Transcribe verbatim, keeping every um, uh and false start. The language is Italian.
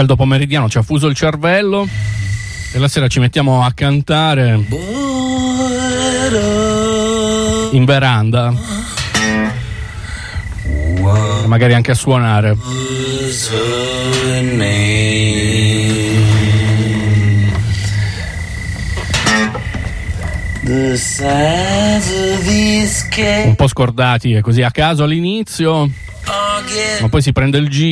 caldo pomeridiano ci ha fuso il cervello e la sera ci mettiamo a cantare in veranda, magari anche a suonare. Un po' scordati e così a caso all'inizio, ma poi si prende il giro.